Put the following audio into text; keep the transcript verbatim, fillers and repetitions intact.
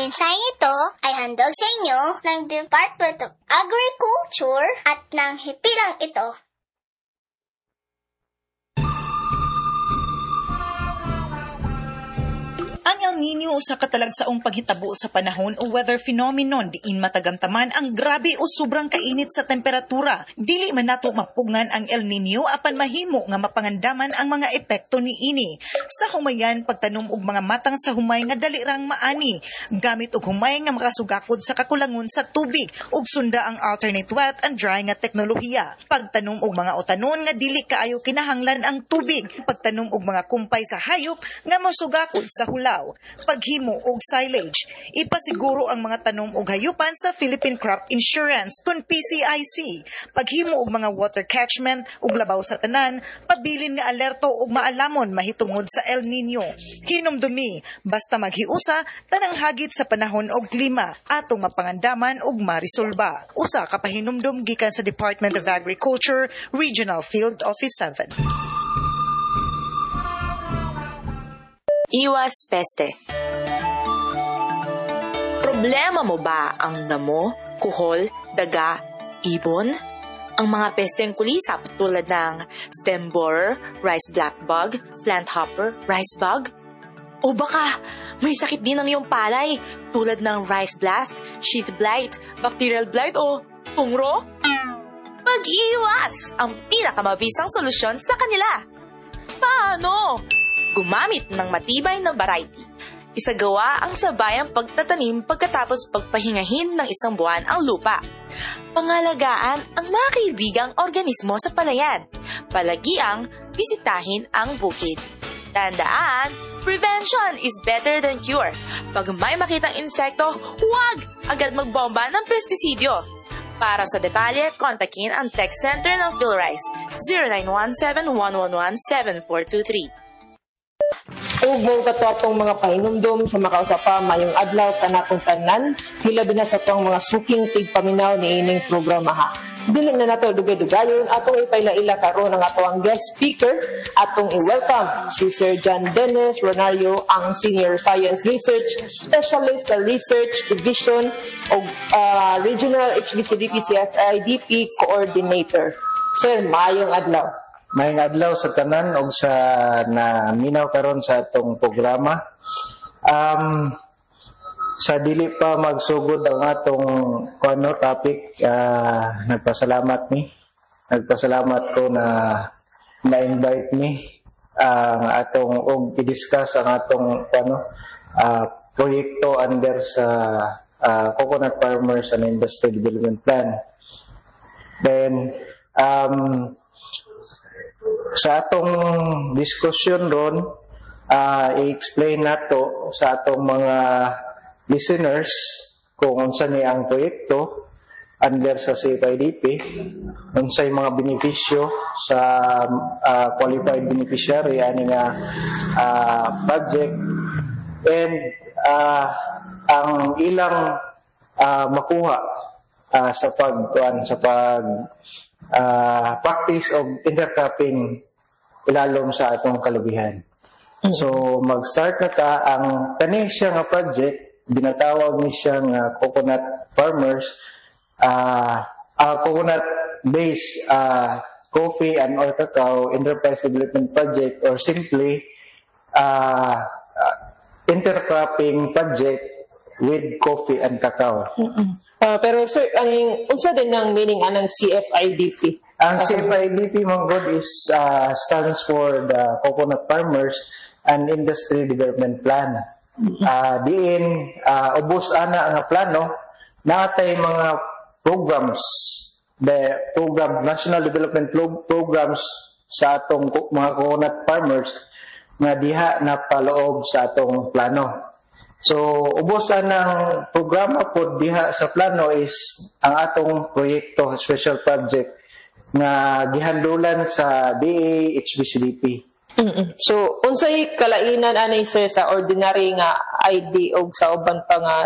mensaheng ito ay handog sa inyo ng Department of Agriculture at ng hipilang ito. Ang El Nino usa ka talagsaong paghitabo sa panahon o weather phenomenon diin matagamtaman ang grabe o sobrang kainit sa temperatura. Dili man nato mapungan ang El Nino apan mahimo nga mapangandaman ang mga epekto niini. Sa humayan pagtanom og mga matang sa humay nga dali rang maani, gamit og humay nga makasugakod sa kakulangon sa tubig ug sunda ang alternate wet and dry nga teknolohiya. Pagtanom og mga utanon nga dili kaayo kinahanglan ang tubig, pagtanom og mga kumpay sa hayop nga mosugakod sa hulaw. Paghimo og silage. Ipasiguro ang mga tanom og hayupan sa Philippine Crop Insurance kun P C I C. Paghimo og mga water catchment ug labaw sa tanan, pabilin nga alerto ug maalamon mahitungod sa El Nino. Hinumdumi, basta maghiusa tanang hagit sa panahon og klima atong mapangandaman ug marisolba. Usa ka pahinumdum gikan sa Department of Agriculture, Regional Field Office seven. Iwas peste. Problema mo ba ang damo, kuhol, daga, ibon? Ang mga pesteng kulisap tulad ng stem borer, rice black bug, plant hopper, rice bug? O baka may sakit din ang iyong palay tulad ng rice blast, sheath blight, bacterial blight o pungro? Pag-iwas ang pinakamabisang solusyon sa kanila. Paano? Gumamit ng matibay na variety. Isagawa ang sabayang pagtatanim pagkatapos pagpahingahin ng isang buwan ang lupa. Pangalagaan ang mga kaibigang organismo sa palayan. Palagiang bisitahin ang bukid. Tandaan, prevention is better than cure. Pag may makitang insekto, huwag agad magbomba ng pestisidyo. Para sa detalye, kontakin ang text center ng PhilRice zero nine one seven one one one seven four two three. Ug mo katwatong mga pahinumdum sa makausapa mayong adlaw kanatong tanan, hilabi na sa tong mga suking tigpaminaw ni ining programa ha. Dili na nato dugay-dugayon atong ipailaila karon ang atong guest speaker, atong i-welcome si Sir John Dennis Ronario, ang Senior Science Research Specialist sa Research Division o uh, Regional H B C D P C S I D P Coordinator. Sir, mayong adlaw. Mayong adlaw sa tanan og sa na minaw karon sa atong programa. Um, sa dili pa magsugod ang atong kuno topic, uh, nagpasalamat ni. Nagpasalamat ko na na-invite ni ang uh, atong og i-discuss ang atong kuno uh, proyekto under sa uh, Coconut Farmers and Industry Development Plan. Then um sa atong diskusyon ron, uh, i-explain nato sa atong mga listeners kung unsa ni ang proyekto under sa C F I D P, unsay mga benepisyo sa uh, qualified beneficiary ani nga uh, project, and uh, ang ilang uh, makuha uh, sa pagkuan sa pag Uh, practice of intercropping ilalom sa atong kalubihan. Mm-hmm. So mag-start na ta ang kani siya nga project, binatawag ni siya nga Coconut Farmers uh, uh, Coconut Based uh, Coffee and or Cacao Enterprise Development Project, or simply uh, uh, intercropping project with coffee and cacao. Mm-hmm. Uh, pero sir, aning unsa din ang meaning anang C F I D P? Ang C F I D P mongod is uh, stands for the Coconut Farmers and Industry Development Plan. Uh, diin uh, ubos ana ang plano natay mga programs, the program National Development Programs sa atong mga coconut farmers nga diha napaloob sa atong plano. So, ubos ang programa po diha sa plano is ang atong proyekto, special project nga gihandulan sa D A H B C D P. Mm-mm. So, unsay kalainan anay sir sa ordinary nga I D o sa uban pa nga